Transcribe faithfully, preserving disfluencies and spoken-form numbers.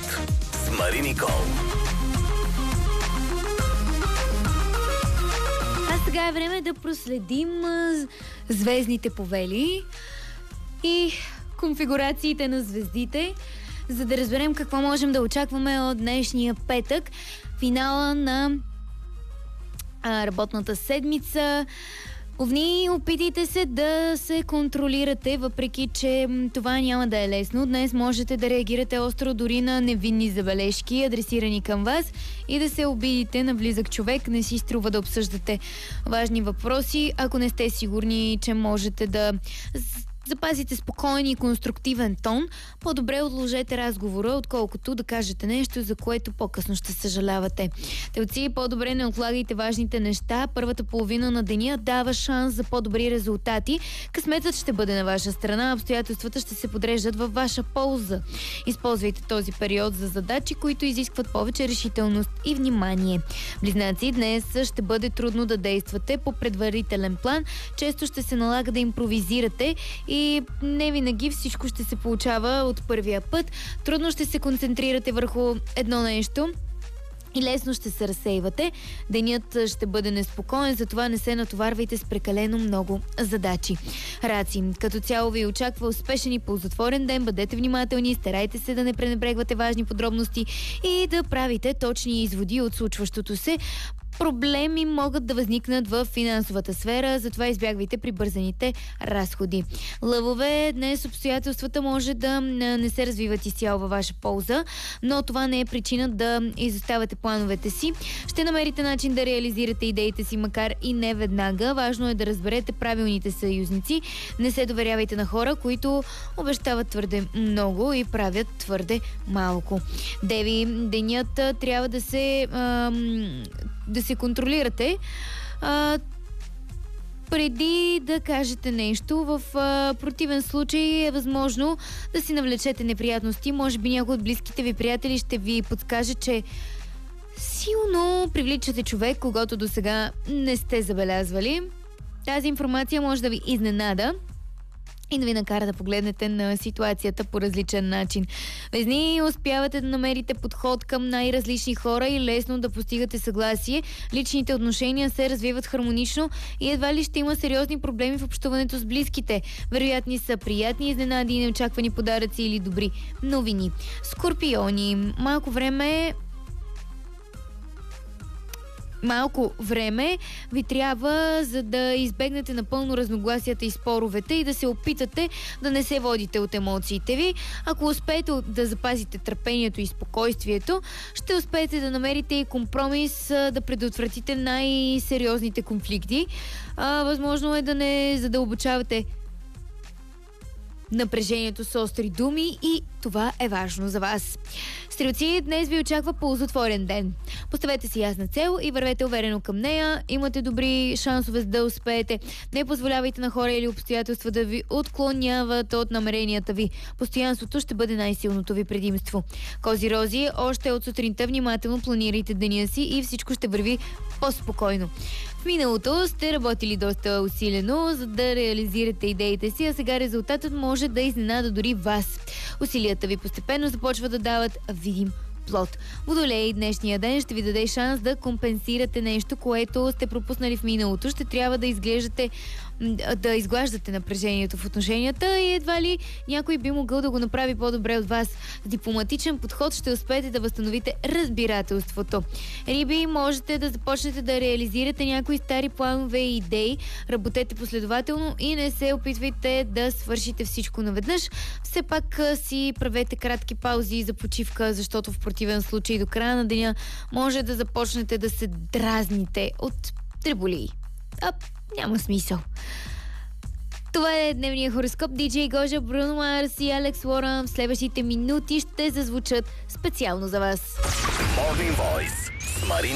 с Мари Никол. А сега е време да проследим а, звездните повели и конфигурациите на звездите, за да разберем какво можем да очакваме от днешния петък, финала на а, работната седмица. Овни, опитайте се да се контролирате, въпреки че това няма да е лесно. Днес можете да реагирате остро дори на невинни забележки, адресирани към вас, и да се обидите на близък човек. Не си струва да обсъждате важни въпроси, ако не сте сигурни, че можете да запазите спокоен и конструктивен тон. По-добре отложете разговора, отколкото да кажете нещо, за което по-късно ще съжалявате. Телци, по-добре не отлагайте важните неща. Първата половина на деня дава шанс за по-добри резултати. Късметът ще бъде на ваша страна, обстоятелствата ще се подреждат във ваша полза. Използвайте този период за задачи, които изискват повече решителност и внимание. Близнаци, днес ще бъде трудно да действате по предварителен план. Често ще се налага да импровизирате и не винаги всичко ще се получава от първия път. Трудно ще се концентрирате върху едно нещо и лесно ще се разсейвате. Денят ще бъде неспокоен, затова не се натоварвайте с прекалено много задачи. Раци, като цяло ви очаква успешен и ползотворен ден. Бъдете внимателни, старайте се да не пренебрегвате важни подробности и да правите точни изводи от случващото се. Проблеми могат да възникнат в финансовата сфера, затова избягвайте прибързаните разходи. Лъвове, днес обстоятелствата може да не се развиват изцяло във ваша полза, но това не е причина да изоставяте плановете си. Ще намерите начин да реализирате идеите си, макар и не веднага. Важно е да разберете правилните съюзници. Не се доверявайте на хора, които обещават твърде много и правят твърде малко. Деви, денят трябва да се ам, да се контролирате а, преди да кажете нещо. В а, противен случай е възможно да си навлечете неприятности. Може би някой от близките ви приятели ще ви подскаже, че силно привличате човек, когато досега не сте забелязвали. Тази информация може да ви изненада и да ви накара да погледнете на ситуацията по различен начин. Везни, успявате да намерите подход към най-различни хора и лесно да постигате съгласие. Личните отношения се развиват хармонично и едва ли ще има сериозни проблеми в общуването с близките. Вероятни са приятни изненади и неочаквани подаръци или добри новини. Скорпиони, малко време Малко време ви трябва, за да избегнете напълно разногласията и споровете и да се опитате да не се водите от емоциите ви. Ако успеете да запазите търпението и спокойствието, ще успеете да намерите и компромис, да предотвратите най-сериозните конфликти. А, възможно е да не задълбочавате напрежението с остри думи и това е важно за вас. Стрелци, днес ви очаква ползотворен ден. Поставете си ясна цел и вървете уверено към нея. Имате добри шансове да успеете. Не позволявайте на хора или обстоятелства да ви отклоняват от намеренията ви. Постоянството ще бъде най-силното ви предимство. Кози-рози, още от сутринта внимателно планирайте деня си и всичко ще върви по-спокойно. В миналото сте работили доста усилено, за да реализирате идеите си, а сега резултатът може да изненада дори вас. Усилията ви постепенно започват да дават видим плод. Водолей, днешния ден ще ви даде шанс да компенсирате нещо, което сте пропуснали в миналото. Ще трябва да изглеждате, да изглаждате напрежението в отношенията и едва ли някой би могъл да го направи по-добре от вас. С дипломатичен подход ще успеете да възстановите разбирателството. Риби, можете да започнете да реализирате някои стари планове и идеи. Работете последователно и не се опитвайте да свършите всичко наведнъж. Все пак си правете кратки паузи за почивка, защото в противен случай до края на деня може да започнете да се дразните от дреболии. А, няма смисъл. Това е дневния хороскоп. Диджей Гожа, Бруно Марс и Алекс Лоран в следващите минути ще зазвучат специално за вас. Morning Voice с Мари